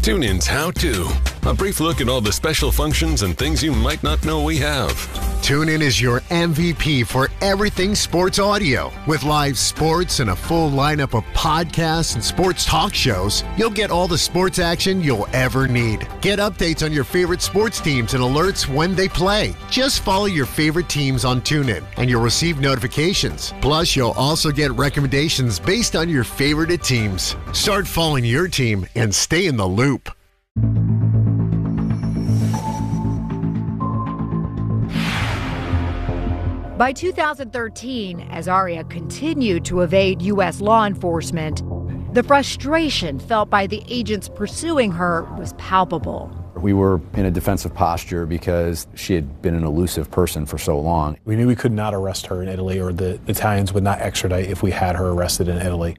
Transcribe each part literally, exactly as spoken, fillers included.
TuneIn's How To. A brief look at all the special functions and things you might not know we have. TuneIn is your M V P for everything sports audio. With live sports and a full lineup of podcasts and sports talk shows, you'll get all the sports action you'll ever need. Get updates on your favorite sports teams and alerts when they play. Just follow your favorite teams on TuneIn, and you'll receive notifications. Plus, you'll also get recommendations based on your favorite teams. Start following your team and stay in the loop. By two thousand thirteen, as Aria continued to evade U S law enforcement, the frustration felt by the agents pursuing her was palpable. We were in a defensive posture because she had been an elusive person for so long. We knew we could not arrest her in Italy, or the Italians would not extradite if we had her arrested in Italy.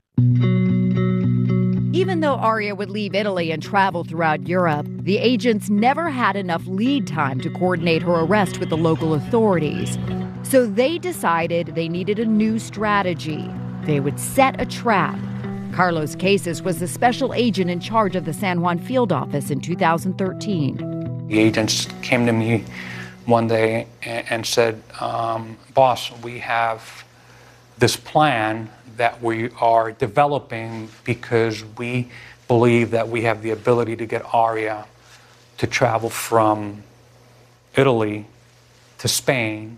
Even though Aria would leave Italy and travel throughout Europe, the agents never had enough lead time to coordinate her arrest with the local authorities. So they decided they needed a new strategy. They would set a trap. Carlos Casas was the special agent in charge of the San Juan field office in two thousand thirteen. The agents came to me one day and said, um, boss, we have this plan that we are developing because we believe that we have the ability to get Aria to travel from Italy to Spain.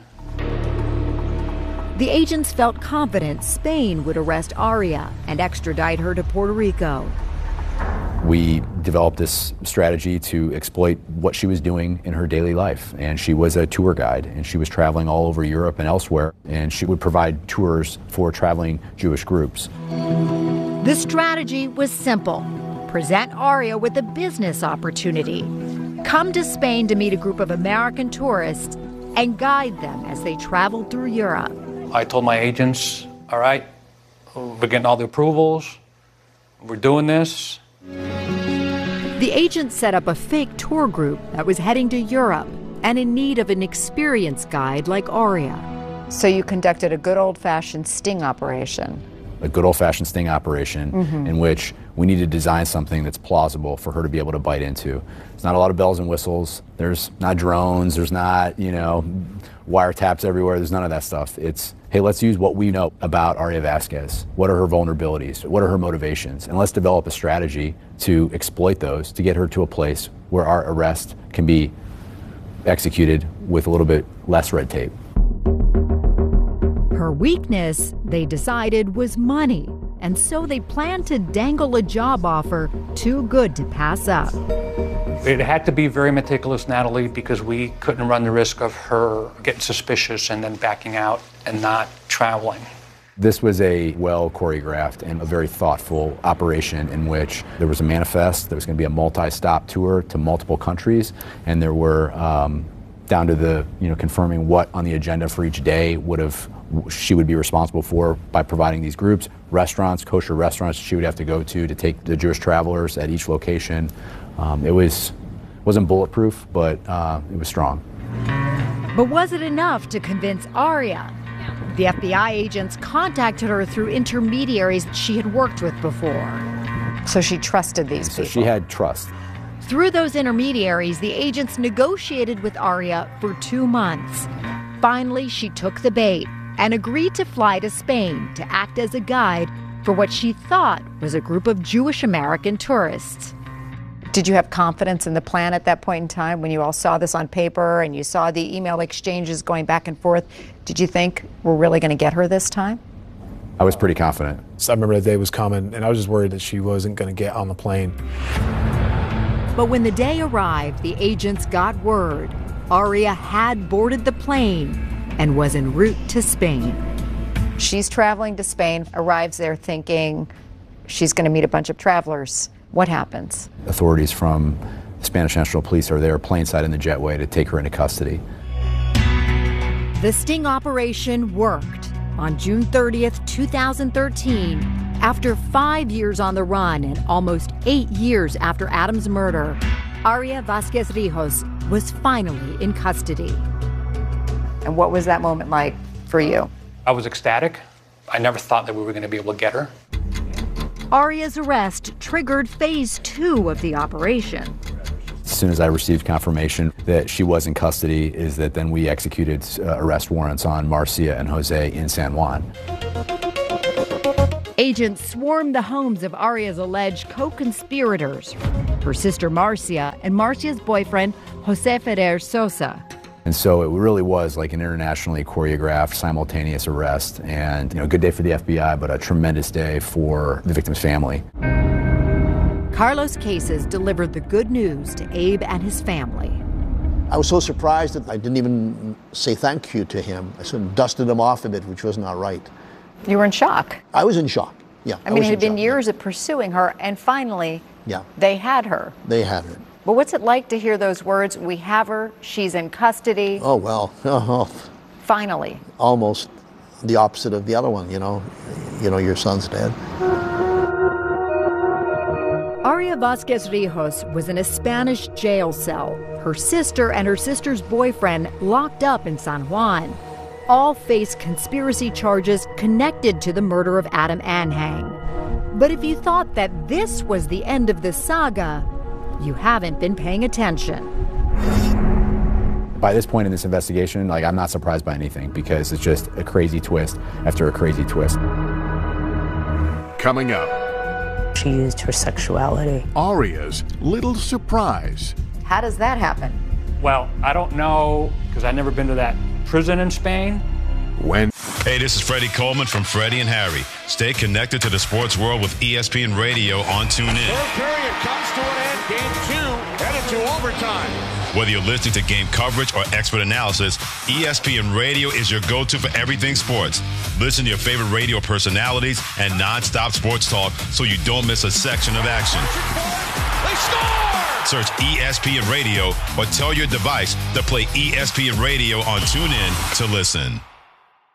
The agents felt confident Spain would arrest Aria and extradite her to Puerto Rico. We developed this strategy to exploit what she was doing in her daily life. And she was a tour guide, and she was traveling all over Europe and elsewhere, and she would provide tours for traveling Jewish groups. The strategy was simple. Present Aria with a business opportunity. Come to Spain to meet a group of American tourists and guide them as they traveled through Europe. I told my agents, all right, we're getting all the approvals, we're doing this. The agents set up a fake tour group that was heading to Europe and in need of an experienced guide like Aria. So you conducted a good old-fashioned sting operation. A good old-fashioned sting operation mm-hmm. in which we need to design something that's plausible for her to be able to bite into. There's not a lot of bells and whistles. There's not drones. There's not, you know, wiretaps everywhere. There's none of that stuff. It's, hey, let's use what we know about Aria Vasquez. What are her vulnerabilities? What are her motivations? And let's develop a strategy to exploit those to get her to a place where our arrest can be executed with a little bit less red tape. Her weakness, they decided, was money, and so they planned to dangle a job offer too good to pass up. It had to be very meticulous, Natalie, because we couldn't run the risk of her getting suspicious and then backing out and not traveling. This was a well choreographed and a very thoughtful operation in which there was a manifest. There was going to be a multi-stop tour to multiple countries, and there were um, down to the, you know, confirming what on the agenda for each day would have she would be responsible for by providing these groups, restaurants, kosher restaurants she would have to go to to take the Jewish travelers at each location. Um, it was wasn't bulletproof, but uh, it was strong. But was it enough to convince Aria? The F B I agents contacted her through intermediaries she had worked with before. So she trusted these so people. She had trust. Through those intermediaries, the agents negotiated with Aria for two months. Finally, she took the bait and agreed to fly to Spain to act as a guide for what she thought was a group of Jewish American tourists. Did you have confidence in the plan at that point in time when you all saw this on paper and you saw the email exchanges going back and forth? Did you think we're really going to get her this time? I was pretty confident. So I remember the day was coming, and I was just worried that she wasn't going to get on the plane. But when the day arrived, the agents got word. Aria had boarded the plane and was en route to Spain. She's traveling to Spain, arrives there thinking she's going to meet a bunch of travelers. What happens? Authorities from the Spanish National Police are there plain-sight in the jetway to take her into custody. The sting operation worked. On June thirtieth, two thousand thirteen, after five years on the run and almost eight years after Adam's murder, Aria Vasquez Rijos was finally in custody. And what was that moment like for you? I was ecstatic. I never thought that we were going to be able to get her. Aria's arrest triggered phase two of the operation. As soon as I received confirmation that she was in custody, is that then we executed uh, arrest warrants on Marcia and Jose in San Juan. Agents swarmed the homes of Aria's alleged co-conspirators, her sister Marcia and Marcia's boyfriend, Jose Ferrer Sosa. And so it really was like an internationally choreographed simultaneous arrest, and, you know, a good day for the F B I, but a tremendous day for the victim's family. Carlos Cases delivered the good news to Abe and his family. I was so surprised that I didn't even say thank you to him. I sort of dusted him off a bit, which was not right. You were in shock. I was in shock, yeah. I mean, I it had been shock, years yeah. of pursuing her, and finally, yeah. they had her. They had her. But what's it like to hear those words, we have her, she's in custody? Oh, well, oh, Finally. almost the opposite of the other one, you know. You know, your son's dead. Aria Vasquez Rijos was in a Spanish jail cell. Her sister and her sister's boyfriend locked up in San Juan. All face conspiracy charges connected to the murder of Adam Anhang. But if you thought that this was the end of the saga, you haven't been paying attention. By this point in this investigation, like, I'm not surprised by anything, because it's just a crazy twist after a crazy twist. Coming up, she used her sexuality. Aria's little surprise. How does that happen? Well, I don't know, because I've never been to that prison in Spain. When Hey, this is Freddie Coleman from Freddie and Harry. Stay connected to the sports world with E S P N Radio on TuneIn. Third period comes to an end. Game two headed to overtime. Whether you're listening to game coverage or expert analysis, E S P N Radio is your go-to for everything sports. Listen to your favorite radio personalities and non-stop sports talk so you don't miss a section of action. They score! Search E S P N Radio or tell your device to play E S P N Radio on TuneIn to listen.